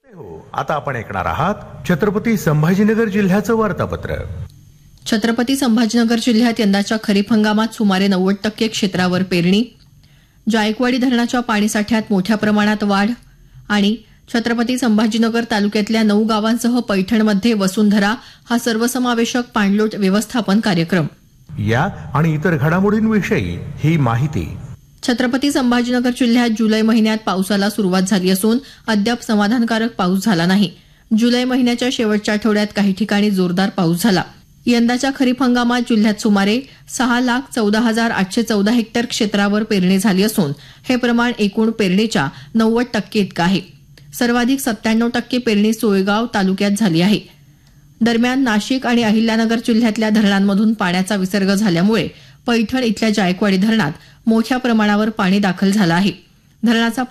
आता आपण ऐकणार आहात छत्रपती संभाजीनगर जिल्ह्याचं वार्तापत्र. छत्रपती संभाजीनगर जिल्ह्यात यंदाच्या खरीप हंगामात सुमारे 90% क्षेत्रावर पेरणी, जायकवाडी धरणाच्या पाणीसाठ्यात मोठ्या प्रमाणात वाढ आणि छत्रपती संभाजीनगर तालुक्यातल्या 9 गावांसह पैठणमध्ये वसुंधरा हा सर्वसमावेशक पाणलोट व्यवस्थापन कार्यक्रम. या आणि इतर घडामोडींविषयी ही माहिती. छत्रपती संभाजीनगर जिल्ह्यात जुलै महिन्यात पावसाला सुरुवात झाली असून अद्याप समाधानकारक पाऊस झाला नाही. जुलै महिन्याच्या शेवटच्या आठवड्यात काही ठिकाणी जोरदार पाऊस झाला. यंदाच्या खरीप हंगामात जिल्ह्यात सुमारे 6,14,814 हेक्टर क्षेत्रावर पेरणी झाली असून हे प्रमाण एकूण पेरणीच्या 90% इतकं आहे. सर्वाधिक 97% पेरणी सोयगाव तालुक्यात झाली आहे. दरम्यान नाशिक आणि अहिल्यानगर जिल्ह्यातल्या धरणांमधून पाण्याचा विसर्ग झाल्यामुळे पैठण इथल्या जायकवाडी धरणात मोठ्या प्रमाणावर पाणी दाखल झालं आहे. धरणाचा